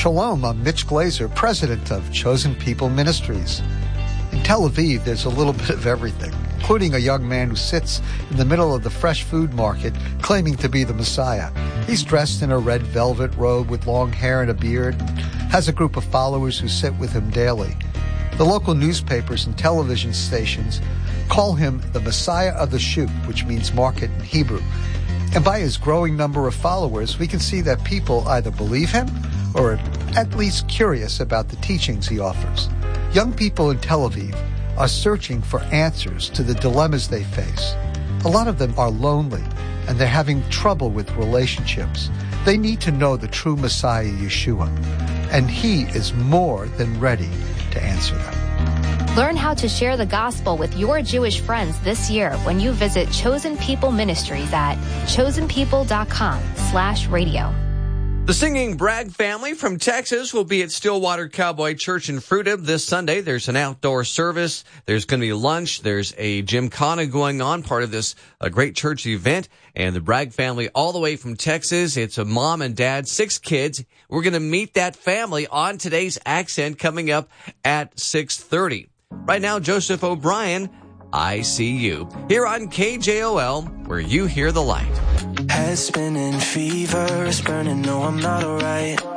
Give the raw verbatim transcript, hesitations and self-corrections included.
Shalom, I'm Mitch Glazer, president of Chosen People Ministries. In Tel Aviv, there's a little bit of everything, including a young man who sits in the middle of the fresh food market claiming to be the Messiah. He's dressed in a red velvet robe with long hair and a beard, has a group of followers who sit with him daily. The local newspapers and television stations call him the Messiah of the Shoot, which means market in Hebrew. And by his growing number of followers, we can see that people either believe him or are at least curious about the teachings he offers. Young people in Tel Aviv are searching for answers to the dilemmas they face. A lot of them are lonely, and they're having trouble with relationships. They need to know the true Messiah, Yeshua, and he is more than ready to answer them. Learn how to share the gospel with your Jewish friends this year when you visit Chosen People Ministries at chosenpeople.com slash radio. The singing Bragg family from Texas will be at Stillwater Cowboy Church in Fruita this Sunday. There's an outdoor service. There's going to be lunch. There's a gymkhana going on, part of this uh, great church event. And the Bragg family all the way from Texas. It's a mom and dad, six kids. We're going to meet that family on today's Accent coming up at six thirty. Right now, Joseph O'Brien, I See You, here on K J O L, where you hear the light. Head spinning, fever is burning, no I'm not alright.